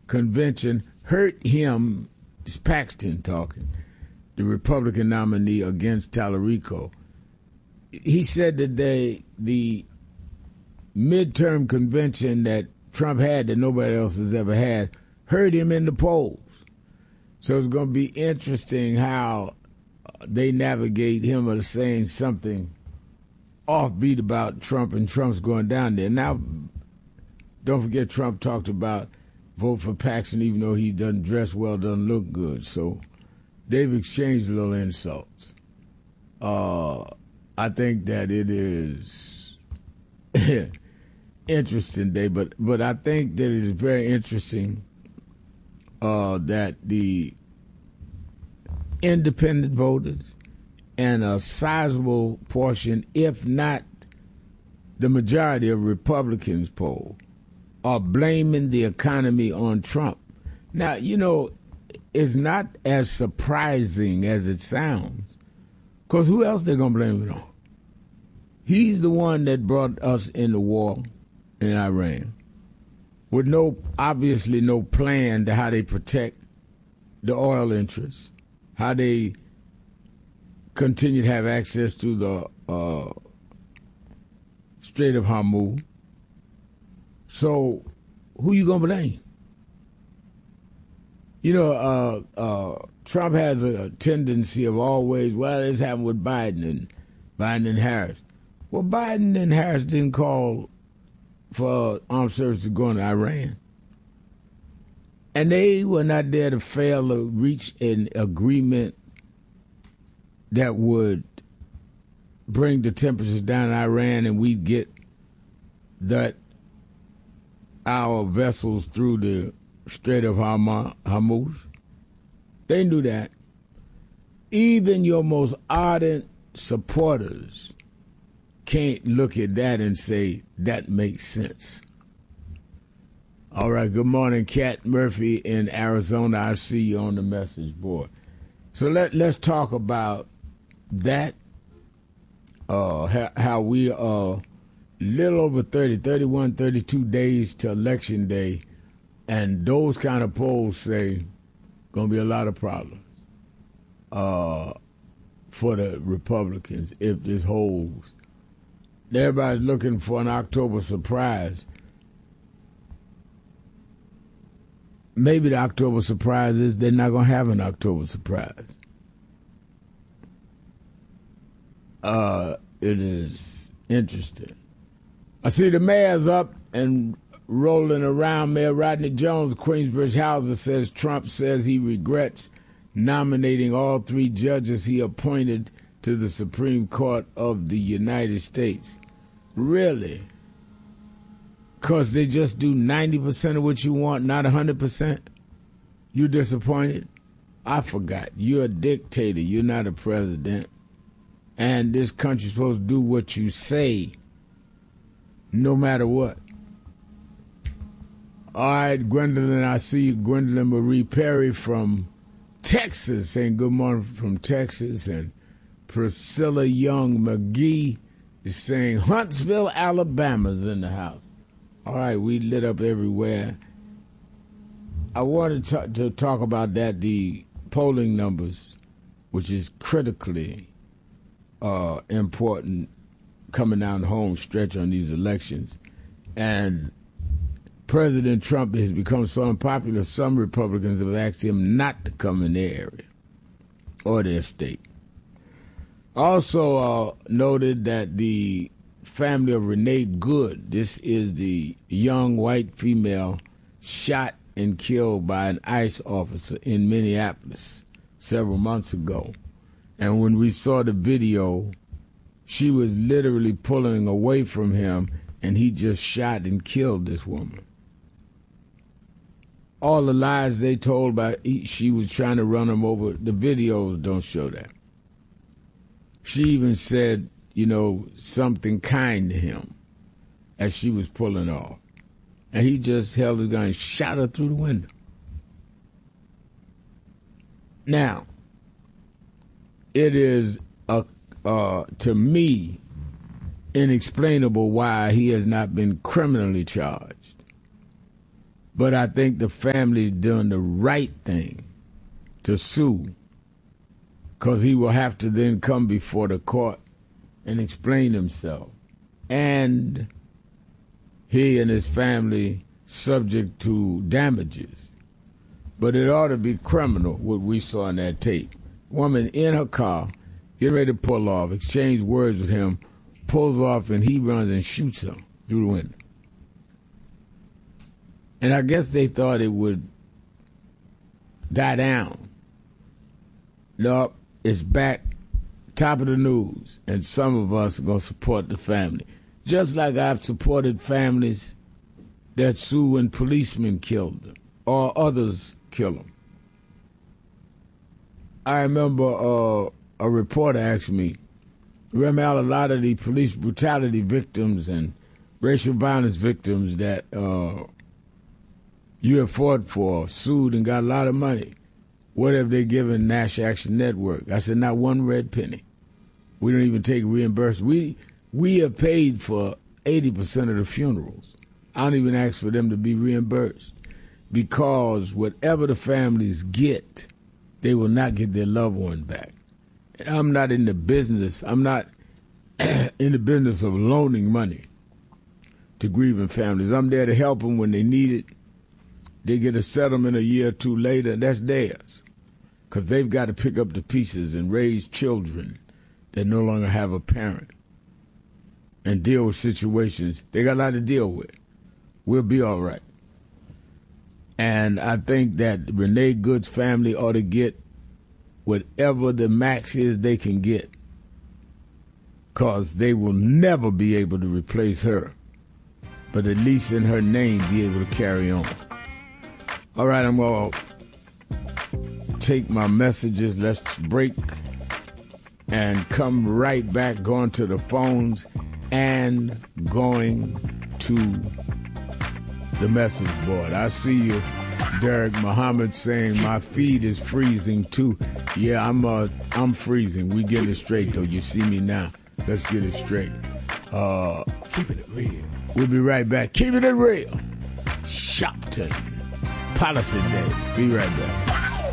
convention hurt him. It's Paxton talking, the Republican nominee against Tallarico. He said that the midterm convention that Trump had that nobody else has ever had hurt him in the polls. So it's going to be interesting how they navigate him or saying something offbeat about Trump, and Trump's going down there. Now, don't forget Trump talked about vote for Paxton even though he doesn't dress well, doesn't look good. So they've exchanged little insults. I think that it is interesting day, but I think that it is very interesting that the independent voters and a sizable portion, if not the majority of Republicans polled, are blaming the economy on Trump. Now, it's not as surprising as it sounds, because who else they're going to blame it on? He's the one that brought us into war in Iran with obviously no plan to how they protect the oil interests, how they continue to have access to the Strait of Hormuz. So who you going to blame? Trump has a tendency of always, this happened with Biden and Harris. Well, Biden and Harris didn't call for armed services to go into Iran. And they were not there to fail to reach an agreement that would bring the temperatures down in Iran and we'd get our vessels through the Strait of Hormuz. They knew that. Even your most ardent supporters can't look at that and say that makes sense. All right, good morning, Kat Murphy in Arizona. I see you on the message board. So let's talk about that, how we are little over 31, 32 days to Election Day, and those kind of polls say going to be a lot of problems for the Republicans if this holds. Everybody's looking for an October surprise. Maybe the October surprise is they're not going to have an October surprise. It is interesting. I see the mayor's up and rolling around. Mayor Rodney Jones of Queensbridge Houses says Trump says he regrets nominating all three judges he appointed to the Supreme Court of the United States. Really? Because they just do 90% of what you want, not 100%? You disappointed? I forgot. You're a dictator. You're not a president. And this country's supposed to do what you say, no matter what. All right, Gwendolyn, I see you. Gwendolyn Marie Perry from Texas saying good morning from Texas. And Priscilla Young McGee is saying Huntsville, Alabama's in the house. All right, we lit up everywhere. I wanted to talk about that, the polling numbers, which is critically important coming down the home stretch on these elections. And President Trump has become so unpopular, some Republicans have asked him not to come in their area or their state. Also noted that the family of Renee Good, this is the young white female shot and killed by an ICE officer in Minneapolis several months ago. And when we saw the video, she was literally pulling away from him, and he just shot and killed this woman. All the lies they told about she was trying to run him over, the videos don't show that. She even said, something kind to him as she was pulling off. And he just held his gun and shot her through the window. Now, it is, to me, inexplainable why he has not been criminally charged. But I think the family's doing the right thing to sue, because he will have to then come before the court and explain himself. And he and his family subject to damages. But it ought to be criminal, what we saw in that tape. Woman in her car, getting ready to pull off, exchange words with him, pulls off, and he runs and shoots her through the window. And I guess they thought it would die down. No, it's back, top of the news, and some of us are going to support the family. Just like I've supported families that sue when policemen killed them or others kill them. I remember a reporter asked me, Remel, a lot of the police brutality victims and racial violence victims that you have fought for, sued and got a lot of money. What have they given National Action Network? I said, not one red penny. We don't even take reimbursement. We have paid for 80% of the funerals. I don't even ask for them to be reimbursed, because whatever the families get, they will not get their loved one back. And I'm not in the business. I'm not in the business of loaning money to grieving families. I'm there to help them when they need it. They get a settlement a year or two later, and that's theirs, because they've got to pick up the pieces and raise children that no longer have a parent and deal with situations. They got a lot to deal with. We'll be all right. And I think that Renee Good's family ought to get whatever the max is they can get, because they will never be able to replace her, but at least in her name be able to carry on. All right, I'm going to take my messages. Let's break and come right back, going to the phones and going to the message board. I see you, Derek Muhammad, saying my feed is freezing too. Yeah, I'm freezing. We getting it straight though. You see me now. Let's get it straight. Keeping it real. We'll be right back. Keeping it real. Shopton Policy Day. Be right back.